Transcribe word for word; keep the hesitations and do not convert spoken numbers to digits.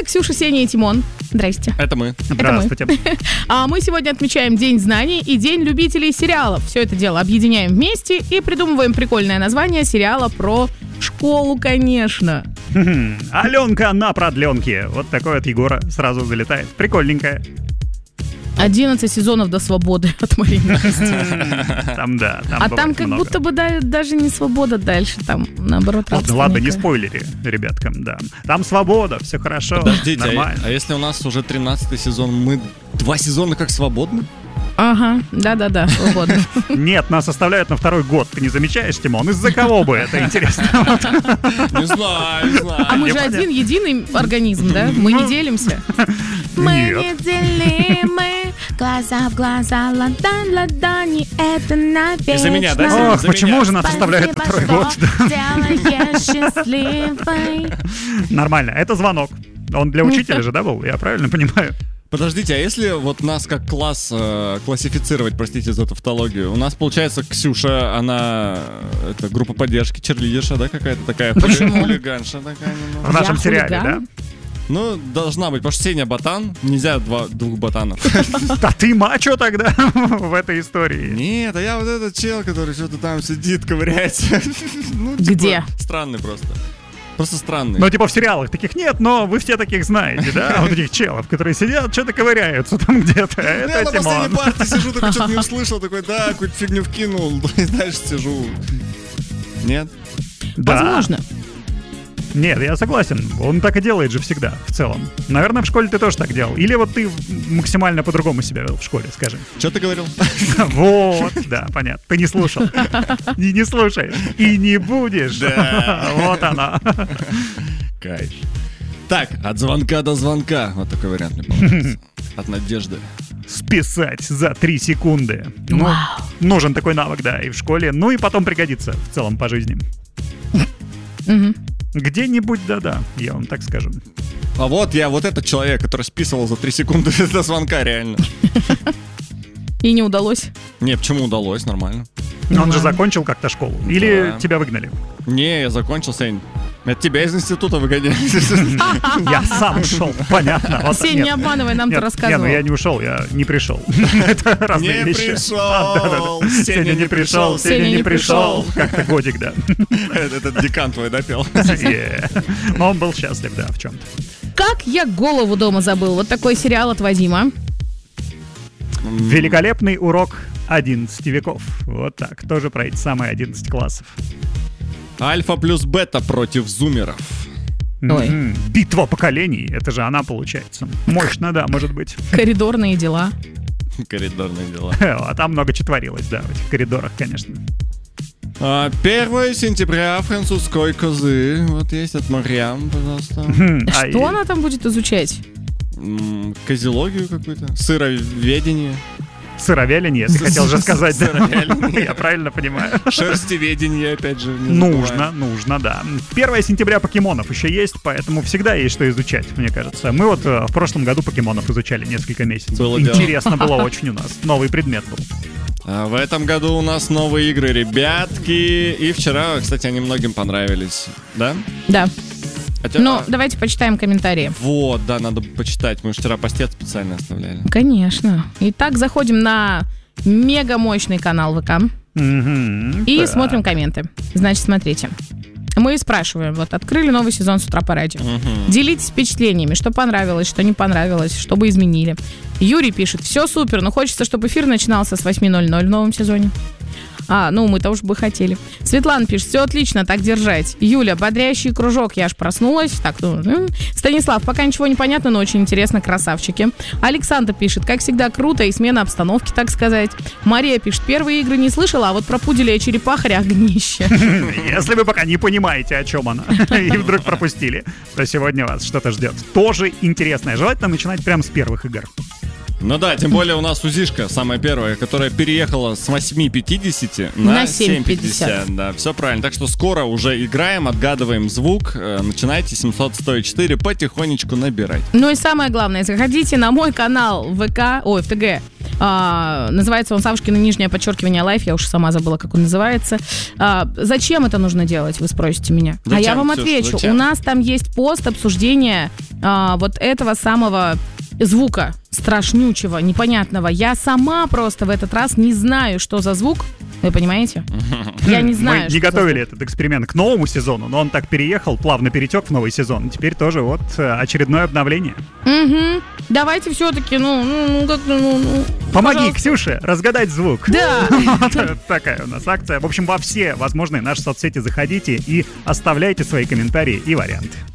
Это Ксюша, Сеня и Тимон. Здрасте. Это мы. Здравствуйте. Это мы. А мы сегодня отмечаем День знаний и День любителей сериалов. Все это дело объединяем вместе и придумываем прикольное название сериала про школу, конечно. Аленка на продленке. Вот такой от Егора сразу залетает. Прикольненькая. одиннадцать сезонов до свободы от Марины. Там, да. Там а там как много. будто бы да, даже не свобода дальше. Там, наоборот, Ладно, ладно, не спойлери, ребяткам, да. Там свобода, все хорошо, Подождите, нормально. а, а если у нас уже тринадцатый сезон, мы два сезона как свободны? Ага, да-да-да, свободно. Нет, нас оставляют на второй год. Ты не замечаешь, Тимон? Из-за кого бы это, интересно? Не знаю, не знаю. А мы же один единый организм, да? Мы не делимся. Мы не делимы, глаза в глаза, ладонь в ладони, это навечно. Из-за меня, да? Ох, почему же нас оставляют на второй год? Делаешь счастливой. Нормально, это звонок. Он для учителя же, да, был? Я правильно понимаю? Подождите, а если вот нас как класс э, классифицировать, простите за тавтологию, у нас получается Ксюша, она э, это группа поддержки, черлидерша, да, какая-то такая, Почему? хулиганша такая немного. В нашем Я сериале, да? хулиган? Ну, должна быть, потому что Сеня ботан, нельзя два, двух ботанов. Да ты мачо тогда в этой истории. Нет, а я вот этот чел, который что-то там сидит, ковыряется. Ну, типа, Где? Странный просто. Просто странный. Ну, типа в сериалах таких нет, но вы все таких знаете, да? Вот этих челов, которые сидят, что-то ковыряются там где-то. Я Это на последней Тимон. партии сижу, такой что-то не услышал, такой, да, какую-то фигню вкинул, и дальше сижу. Нет? Да. Возможно. Нет, я согласен. Он так и делает же всегда, в целом. Наверное, в школе ты тоже так делал. Или вот ты максимально по-другому себя вел в школе, скажи. Что ты говорил? Вот, да, понятно. Ты не слушал. И не слушаешь. И не будешь. Да. Вот она. Кайф. Так, от звонка до звонка. Вот такой вариант мне понравился. От Надежды. Списать за три секунды. Ну, Вау. нужен такой навык, да, и в школе. Ну и потом пригодится в целом по жизни. Мгм. Где-нибудь, да-да, я вам так скажу. А вот я, вот этот человек, который списывал за три секунды до звонка, реально. И не удалось. Не, почему удалось, нормально. Он ладно. же закончил как-то школу. Или Да. тебя выгнали? Не, я закончил, Сень. Это тебя из института выгоняли. Я сам ушел, понятно. Вот, Сень, нет. не обманывай, нам ты Нет, рассказывал. не, ну я не ушел, я не пришел. Это разные Не вещи. пришел. А, да-да-да. Сеня не пришел, Сеня не пришел. Как-то годик, да. Этот декан твой допел. Е. Но он был счастлив, да, в чем-то. Как я голову дома забыл. Вот такой сериал от Вадима. Великолепный урок одиннадцати веков. Вот так. Тоже про эти самые одиннадцать классов. Альфа плюс бета против зумеров. Ой. Мгм. Битва поколений. Это же она получается. Мощно, да, может быть. Коридорные дела. Коридорные дела. А там много чего творилось, да, в этих коридорах, конечно. А, первое сентября французской козы. Вот есть от Марьям, пожалуйста. Хм, а Что и- она там будет изучать? М, Козелогию какую-то. Сыроведение. Сыровяление, ты хотел же сказать, да? Сыровяление. Я правильно понимаю. Шерстеведение, опять же. не Нужно, забываем. нужно, да. первое сентября покемонов еще есть, поэтому всегда есть что изучать, мне кажется. Мы вот э, в прошлом году покемонов изучали несколько месяцев. Было дело. Интересно было очень у нас. Новый предмет был. А в этом году у нас новые игры, ребятки. И вчера, кстати, они многим понравились. Да? Да. Хотя- Ну, а, давайте почитаем комментарии. Вот, да, надо почитать. Мы же вчера постет специально оставляли. Конечно. Итак, заходим на мега мощный канал ВК Мгм, и так. смотрим комменты. Значит, смотрите. Мы спрашиваем, вот открыли новый сезон с утра по радио. Мгм. Делитесь впечатлениями, что понравилось, что не понравилось, что бы изменили. Юрий пишет, все супер, но хочется, чтобы эфир начинался с восемь ноль ноль в новом сезоне. А, ну мы-то уж бы хотели. Светлана пишет, все отлично, так держать. Юля, бодрящий кружок, я аж проснулась. Так, ну, м. Станислав, пока ничего не понятно, но очень интересно, красавчики. Александр пишет, как всегда, круто и смена обстановки, так сказать. Мария пишет, первые игры не слышала, а вот про пуделя и черепахаря огнище. Если вы пока не понимаете, о чем она, и вдруг пропустили, то сегодня вас что-то ждет. Тоже интересное. Желательно начинать прямо с первых игр. Ну да, тем более у нас УЗИшка, самая первая, которая переехала с восемь пятьдесят на, На семь семь пятьдесят. пятьдесят. Да, все правильно. Так что скоро уже играем, отгадываем звук. Э, Начинайте семьсот сто четыре потихонечку набирать. Ну и самое главное, заходите на мой канал ВК, ой, в ТГ. А, называется он Савушкина нижнее подчеркивание лайф. Я уж сама забыла, как он называется. А, зачем это нужно делать, вы спросите меня. Зачем, а я вам Ксюш, отвечу. зачем? У нас там есть пост обсуждения а, вот этого самого звука страшнючего, непонятного. Я сама просто в этот раз не знаю, что за звук. Вы понимаете? Я не знаю. Мы не готовили этот эксперимент к новому сезону, но он так переехал, плавно перетек в новый сезон. Теперь тоже вот очередное обновление. Угу. Давайте все-таки, ну, ну, ну, как-то, ну, ну. Помоги, пожалуйста. Ксюше, разгадать звук. Да. Вот такая у нас акция. В общем, во все возможные наши соцсети заходите и оставляйте свои комментарии и варианты.